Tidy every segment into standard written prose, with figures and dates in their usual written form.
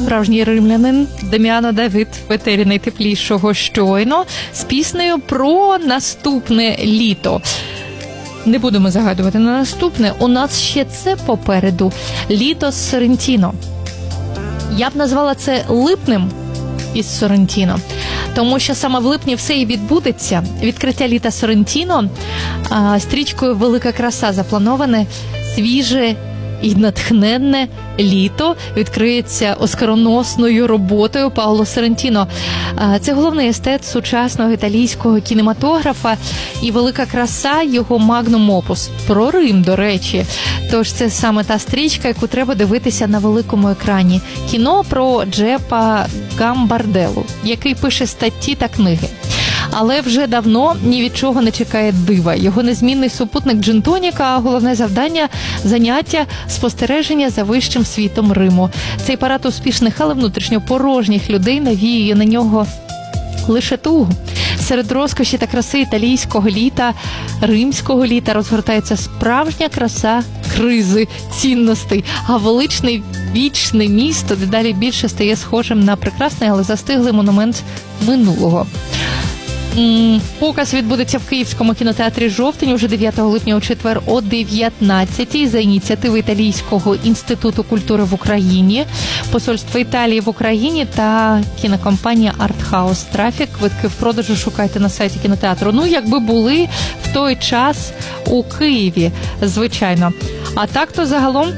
справжній римлянин Дем'яно Давид в етері найтеплішого щойно з піснею про наступне літо. Не будемо загадувати на наступне, у нас ще це попереду. Літо з Соррентіно. Я б назвала це липнем із Соррентіно, тому що саме в липні все і відбудеться. Відкриття літа Соррентіно, стрічкою «Велика краса» заплановане свіже і натхненне літо відкриється оскароносною роботою Паоло Соррентіно. Це головний естет сучасного італійського кінематографа і «Велика краса» – його магнум опус. Про Рим, до речі. Тож це саме та стрічка, яку треба дивитися на великому екрані. Кіно про Джепа Гамбарделу, який пише статті та книги. Але вже давно ні від чого не чекає дива. Його незмінний супутник джин-тоніка, а головне завдання – заняття спостереження за вищим світом Риму. Цей парад успішних, але внутрішньо порожніх людей навіює на нього лише тугу. Серед розкоші та краси італійського літа, римського літа розгортається справжня краса кризи цінностей, а величне вічне місто дедалі більше стає схожим на прекрасний, але застиглий монумент минулого. Показ відбудеться в Київському кінотеатрі «Жовтень» уже 9 липня у четвер о 19-й за ініціативи Італійського інституту культури в Україні, Посольства Італії в Україні та кінокомпанія «Артхаус Трафік». Квитки в продажу шукайте на сайті кінотеатру. Ну, якби були в той час у Києві, звичайно. А так то загалом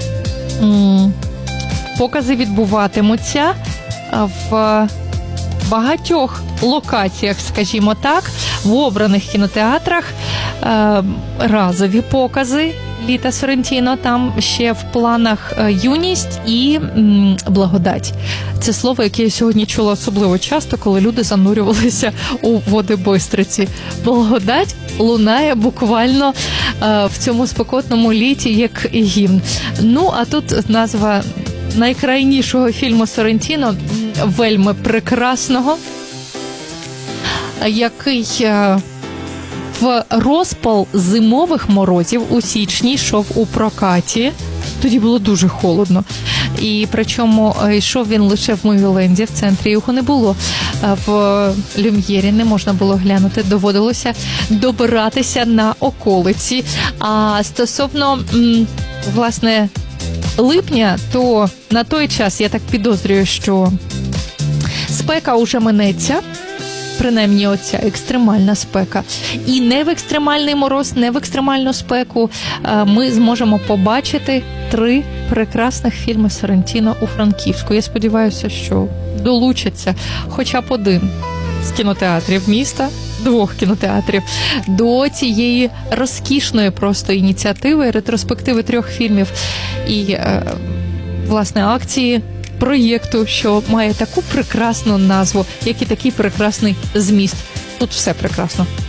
покази відбуватимуться в багатьох локаціях, скажімо так, в обраних кінотеатрах, разові покази літа Соррентіно, там ще в планах юність і благодать. Це слово, яке я сьогодні чула особливо часто, коли люди занурювалися у води Бистриці. Благодать лунає буквально в цьому спекотному літі, як гімн. Ну, а тут назва найкрайнішого фільму Соррентіно, вельми прекрасного, який в розпал зимових морозів у січні йшов у прокаті. Тоді було дуже холодно. І причому йшов він лише в Мувіленді, в центрі його не було. В Люм'єрі не можна було глянути, доводилося добиратися на околиці. А стосовно, власне, липня, то на той час, я так підозрюю, що спека уже минеться, принаймні оця екстремальна спека. І не в екстремальний мороз, не в екстремальну спеку ми зможемо побачити 3 прекрасних фільми Соррентіно у Франківську. Я сподіваюся, що долучаться хоча б один з кінотеатрів міста, 2 кінотеатрів, до цієї розкішної просто ініціативи, ретроспективи 3 фільмів і, власне, акції проєкту, що має таку прекрасну назву, як і такий прекрасний зміст. Тут все прекрасно.